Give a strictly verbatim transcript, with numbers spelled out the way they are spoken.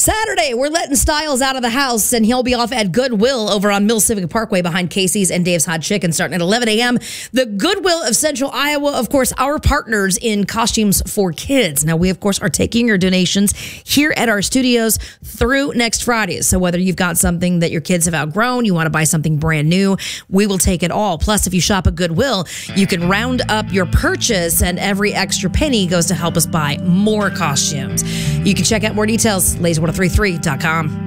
Saturday, we're letting Styles out of the house, and he'll be off at Goodwill over on Mill Civic Parkway behind Casey's and Dave's Hot Chicken starting at eleven a.m. The Goodwill of Central Iowa, of course, our partners in costumes for kids. Now, we, of course, are taking your donations here at our studios through next Friday. So whether you've got something that your kids have outgrown, you want to buy something brand new, we will take it all. Plus, if you shop at Goodwill, you can round up your purchase, and every extra penny goes to help us buy more costumes. You can check out more details, laser one oh three three dot com.